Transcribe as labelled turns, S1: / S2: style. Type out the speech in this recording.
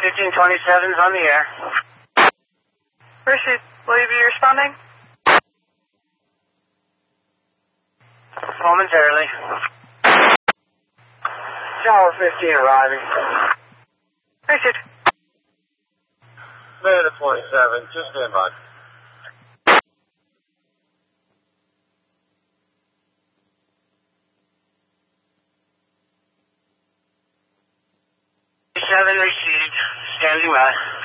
S1: 1527's on the air.
S2: Pursuit, will you be responding?
S1: Momentarily. Tower 15 arriving.
S2: Pursuit.
S1: Minute 27, just stand by. Seven received, standing by.